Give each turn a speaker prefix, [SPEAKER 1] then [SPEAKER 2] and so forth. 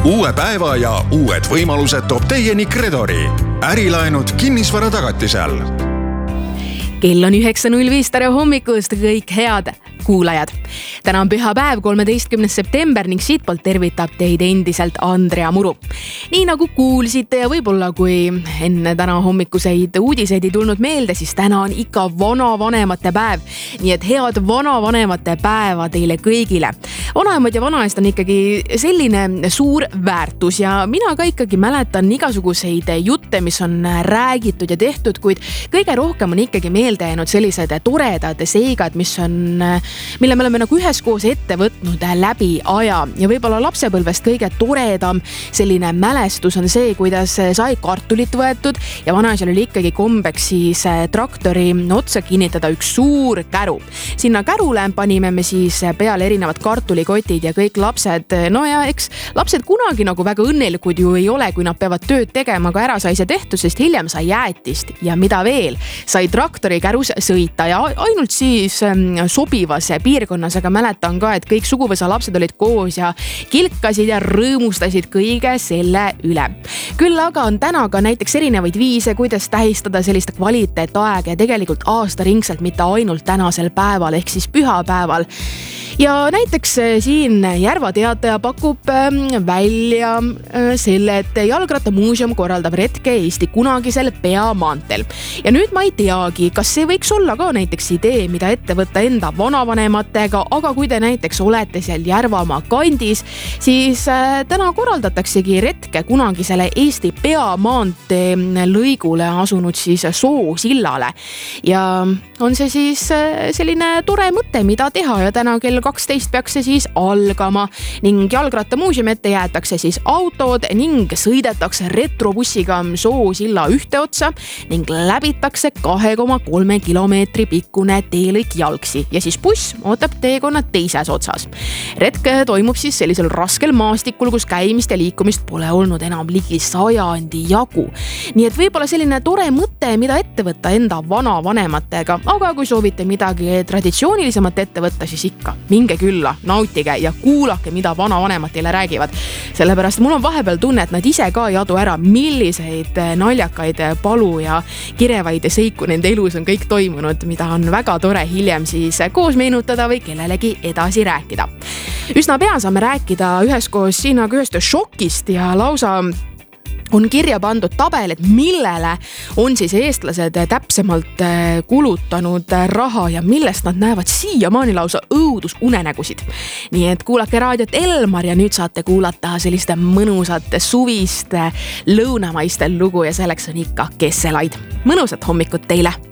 [SPEAKER 1] Uue päeva ja uued võimalused toob teieni Credori. Ärilaenud kinnisvara tagatisel.
[SPEAKER 2] Kell on 9.05, tere hommikust kõik head kuulajad. Täna on pühapäev, 13. september ning siitpoolt tervitab teid endiselt Andrea Muru. Nii nagu kuulsite ja võib-olla kui enne täna hommikuseid uudiseid ei tulnud meelde, siis täna on ikka vanavanemate päev. Nii et head vanavanemate päeva teile kõigile. Vanaemad ja vanaeest on ikkagi selline suur väärtus ja mina ka ikkagi mäletan igasuguseid jutte, mis on räägitud ja tehtud, kuid kõige rohkem on ikkagi meelde jäänud sellised toredad seigad, mille me oleme nagu üheskoos ette võtnud läbi aja. Ja võib-olla lapsepõlvest kõige toredam selline mälestus on see, kuidas sai kartulit võetud ja vanaisal oli ikkagi kombeks siis traktori otsa kinnitada üks suur käru. Sinna kärule panime me siis peale erinevad kartulikotid ja kõik lapsed, no ja eks lapsed kunagi nagu väga õnnelikud ju ei ole, kui nad peavad tööd tegema, aga ära sai see tehtud, sest hiljem sai jäätist ja mida veel, sai traktori kärus sõita ja ainult siis sobivas piirkonnas, aga mäletan ka, et kõik suguvõsa lapsed olid koos ja kilkasid ja rõõmustasid kõige selle üle. Küll aga on täna ka näiteks erinevaid viise, kuidas tähistada sellist kvaliteetaega ja tegelikult aastaringselt, mitte ainult tänasel päeval ehk siis pühapäeval. Ja näiteks siin Järva Teataja pakub välja selle, et Jalgrattamuuseum korraldab retke Eesti kunagisel peamaanteel. Ja nüüd ma ei teagi, kas see võiks olla ka näiteks idee, mida ette võtta enda vanavanematega, aga kui te näiteks olete seal Järvamaa kandis, siis täna korraldataksegi retke kunagisele Eesti peamaantee lõigule asunud siis Soosillale. Ja on see siis selline tore mõte, mida teha ja täna kell 12 peaks see siis algama ning Jalgrattamuuseumi ette jäetakse siis autod ning sõidetakse retrobussiga Soosilla ühte otsa ning läbitakse 2,3 kilomeetri pikkune teelõik jalgsi ja siis buss ootab teekonna teises otsas. Retke toimub siis sellisel raskel maastikul, kus käimist ja liikumist pole olnud enam ligi 100 jagu. Nii et võib-olla selline tore mõte, mida ette võtta enda vanavanematega, aga kui soovite midagi traditsioonilisemat ette võtta, siis ikka minge külla, nautige ja kuulake, mida vanavanemad teile räägivad. Sellepärast mul on vahepeal tunne, et nad ise ka ei adu ära, milliseid naljakaid palu ja kirevaid seiku nende elus on kõik toimunud, mida on väga tore hiljem siis koos meenutada või kellelegi edasi rääkida. Üsna pea saame rääkida üheskoos siin aga ühest šokist ja lausa on kirja pandud tabel, et millele on siis eestlased täpsemalt kulutanud raha ja millest nad näevad siiamaani lausa õudusunenägusid. Nii et kuulake raadiot Elmar ja nüüd saate kuulata selliste mõnusate suviste lõunamaiste lugu ja selleks on ikka Kesselaid. Mõnusat hommikut teile!